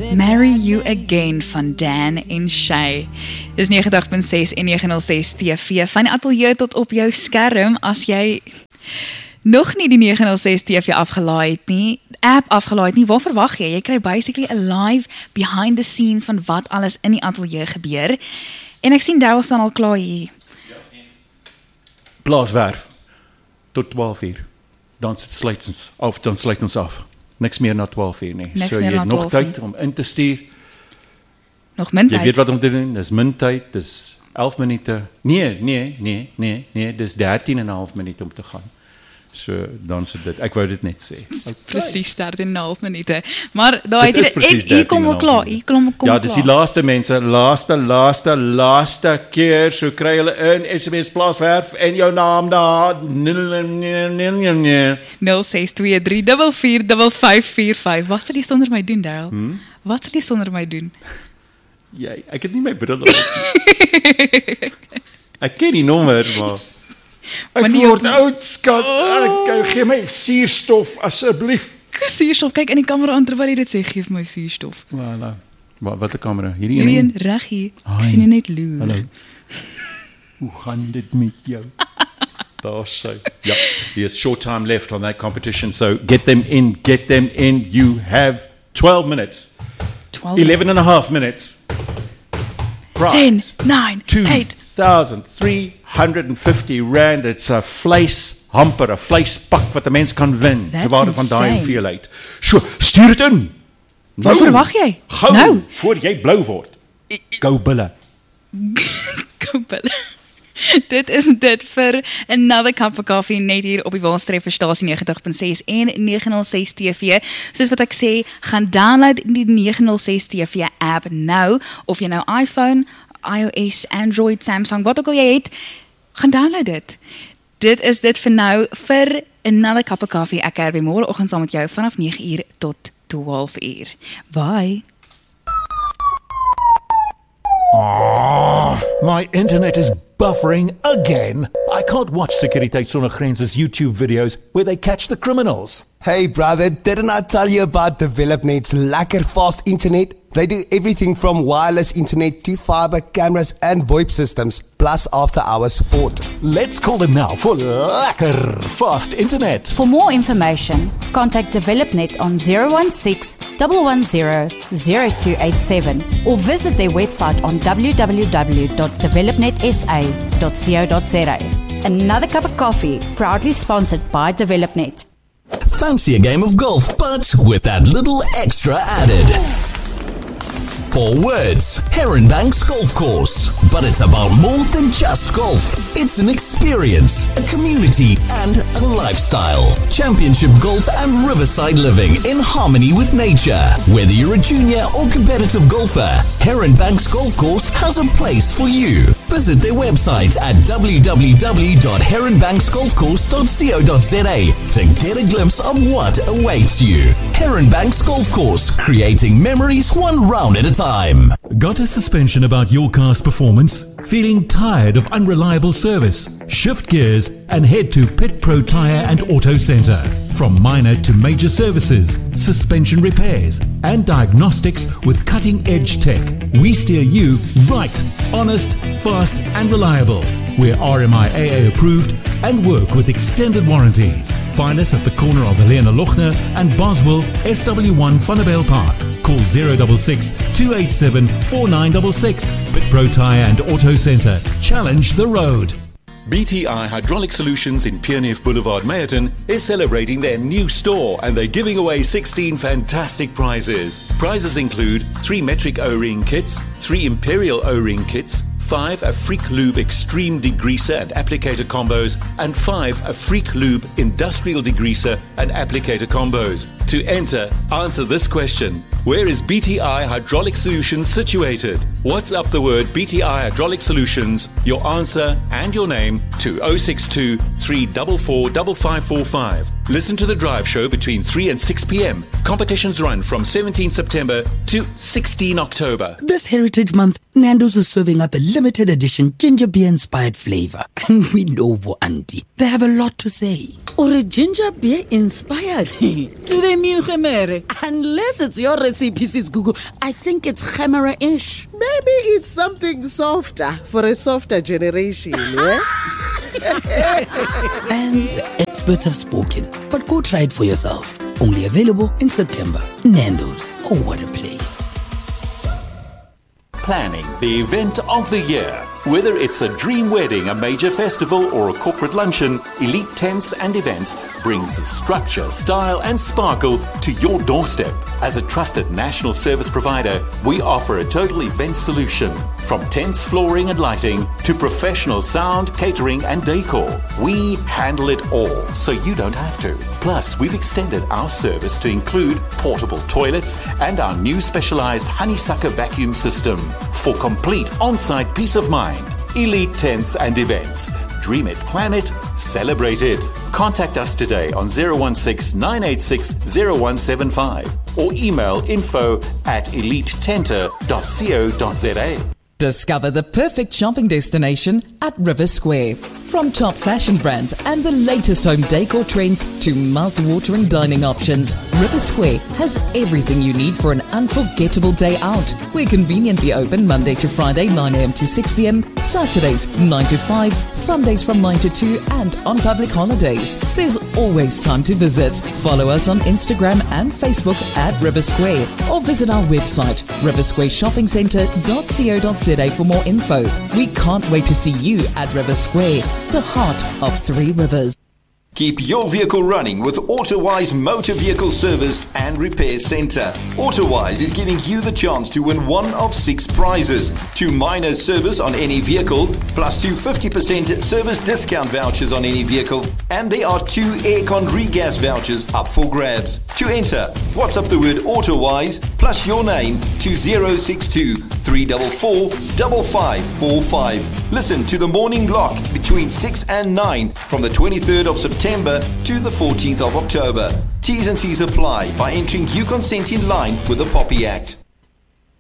Marry You Again van Dan en Shay. Dis 90.6 en 906 TV van die ateljee tot op jou skerm. As jy nog nie die 906 TV afgelaai het nie, app afgelaai het nie, wat verwag jy? Jy kry basically a live behind the scenes van wat alles in die ateljee gebeur. En ek sien Daryl staan al klaar hier. Blaaswerf tot 12 uur. Dan sluit ons af. Niks meer na 12 uur nie. Niks So meer jy na het nog 12 tyd om in te stuur. Nog min Jy tyd. weet wat om te doen, dis min tyd, dis 11 minute. Nee, dis 13 en 'n half minute om te gaan. So dan sit dit. Ek wou dit net sê. Presies 13,5 minute. Maar daai Dit is presies hier kom al 13,5 klaar. Hier kom Ja, dis die laaste mense, laaste keer, so kry hulle in SMS Plaaswerf en jou naam na 0623445545. Wat sal jy sonder my doen, Daryl? Wat sal jy sonder my doen? Ek het nie my bril op nie. Ek ken die nommer, maar ek word oud, skat. Ek gee my suurstof asseblief. Suurstof, kyk in die kamera aan terwyl jy dit sê, gee vir my suurstof. Voilà. Wat 'n kamera? Hierdie Hierdie een. een reg hier. Ek sien jy net loer. Hallo. Hoe gaan dit met jou? Daar sy. Ja, there's short time left on that competition, so get them in. You have 12 minutes. 11 and a half minutes. 10, 9, 8. 2,350 rand. It's a vleishamper, 'n vleispak wat 'n mens kan wen. That's Terwyl van daai insane. hoeveelheid. So, stuur dit in. Wat verwag jy? Gou, Nou. voor jy blou word. Go bulle. Koppel. Dit is dit vir Another Cup of Coffee net hier op die Waalstreef stasie 90.6 en 906 TV. Soos wat ek sê, gaan download die 906 TV app nou, of jy nou iPhone, iOS, Android, Samsung, wat ook al jy het, gaan download dit. Dit is dit vir nou vir Another Cup of Coffee. Ek herby môreoggend saam met jou vanaf 9 uur tot 12 uur. Bye. My internet is buffering again. I can't watch Sekuriteit Sonder Grense's YouTube videos where they catch the criminals. Hey brother, didn't I tell you about DevelopNet's lekker fast internet? They do everything from wireless internet to fiber, cameras and VoIP systems, plus after-hour support. Let's call them now for lekker fast internet. For more information, contact DevelopNet on 016-110-0287 or visit their website on www.developnetsa.co.za. Another Cup of Coffee, proudly sponsored by DevelopNet. Fancy a game of golf, but with that little extra added. 4 words, Herrenbanks Golf Course. But it's about more than just golf. It's an experience, a community, and a lifestyle. Championship golf and riverside living in harmony with nature. Whether you're a junior or competitive golfer, Herrenbanks Golf Course has a place for you. Visit their website at www.herrenbanksgolfcourse.co.za to get a glimpse of what awaits you. Herrenbanks Golf Course, creating memories one round at a time. Got a suspension about your car's performance? Feeling tired of unreliable service? Shift gears and head to Pit Pro Tire and Auto Centre. From minor to major services, suspension repairs and diagnostics with cutting-edge tech. We steer you right, honest, fast and reliable. We're RMIAA approved and work with extended warranties. Find us at the corner of Helena Lochner and Boswell, SW1 Funnabale Park. Call 066-287-4966. Pit Pro Tire and Auto Centre. Challenge the road. BTI Hydraulic Solutions in Pierneef Boulevard, Meyerton is celebrating their new store and they're giving away 16 fantastic prizes. Prizes include 3 metric O-ring kits, 3 Imperial O-ring kits, 5 a Freak Lube Extreme Degreaser and Applicator Combos, and 5 a Freak Lube Industrial Degreaser and Applicator Combos. To enter, answer this question. Where is BTI Hydraulic Solutions situated? WhatsApp the word BTI Hydraulic Solutions, your answer and your name to 062 344 5545. Listen to the drive show between 3 and 6 p.m. Competitions run from 17 September to 16 October. This Heritage Month, Nando's is serving up a limited edition ginger beer inspired flavor. And we know Auntie, they have a lot to say. Or a ginger beer inspired? Do they mean gemere? Unless it's your CPC's Google. I think it's Gemera-ish. Maybe it's something softer for a softer generation, yeah? And the experts have spoken. But go try it for yourself. Only available in September. Nando's. Oh, what a place. Planning the event of the year. Whether it's a dream wedding, a major festival, or a corporate luncheon, Elite Tents and Events brings structure, style, and sparkle to your doorstep. As a trusted national service provider, we offer a total event solution. From tents, flooring, and lighting to professional sound, catering, and decor. We handle it all, so you don't have to. Plus, we've extended our service to include portable toilets and our new specialized honeysucker vacuum system for complete on-site peace of mind. Elite Tents and Events. Dream it, plan it, celebrate it. Contact us today on 016 986 0175 or email info@elitetenter.co.za. Discover the perfect shopping destination at River Square. From top fashion brands and the latest home decor trends to mouth-watering dining options, River Square has everything you need for an unforgettable day out. We're conveniently open Monday to Friday 9 a.m. to 6 p.m, Saturdays 9 to 5, Sundays from 9 to 2, and on public holidays. There's always time to visit. Follow us on Instagram and Facebook at River Square or visit our website riversquareshoppingcentre.co.za for more info. We can't wait to see you at River Square, the heart of Three Rivers. Keep your vehicle running with AutoWise Motor Vehicle Service and Repair Centre. AutoWise is giving you the chance to win one of 6 prizes. 2 minor service on any vehicle, plus 2 50% service discount vouchers on any vehicle, and there are 2 aircon regas vouchers up for grabs. To enter, WhatsApp the word AutoWise plus your name to 062 344 5545. Listen to the morning block between 6 and 9 from the 23rd of September to the 14th of October. T's and C's apply by entering You Consent in line with the Poppy Act.